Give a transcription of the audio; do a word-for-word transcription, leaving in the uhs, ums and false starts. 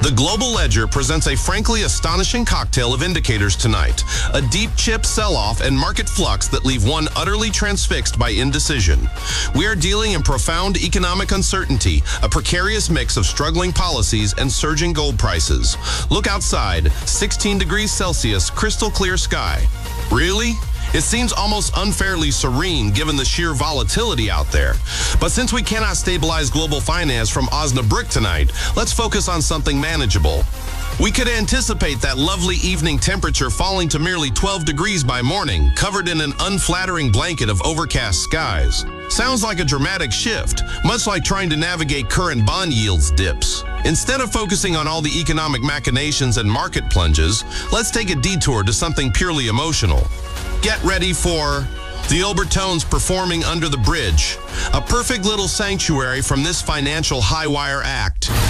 The Global Ledger presents a frankly astonishing cocktail of indicators tonight. A deep chip sell-off and market flux that leave one utterly transfixed by indecision. We are dealing in profound economic uncertainty, a precarious mix of struggling policies and surging gold prices. Look outside, sixteen degrees Celsius, crystal clear sky. Really? It seems almost unfairly serene given the sheer volatility out there. But since we cannot stabilize global finance from Osnabrück tonight, let's focus on something manageable. We could anticipate that lovely evening temperature falling to merely twelve degrees by morning, covered in an unflattering blanket of overcast skies. Sounds like a dramatic shift, much like trying to navigate current bond yields dips. Instead of focusing on all the economic machinations and market plunges, let's take a detour to something purely emotional. Get ready for the Obertones performing Under the Bridge, a perfect little sanctuary from this financial high wire act.